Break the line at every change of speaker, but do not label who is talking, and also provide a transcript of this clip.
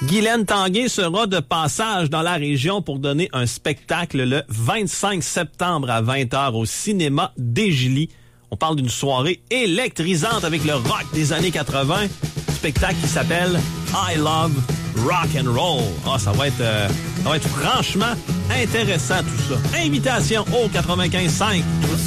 Guylaine Tanguay sera de passage dans la région pour donner un spectacle le 25 septembre à 20h au cinéma des Gillies. On parle d'une soirée électrisante avec le rock des années 80. Spectacle qui s'appelle I Love Rock and Roll. Ah, ça va être franchement intéressant tout ça. Invitation au 95.5.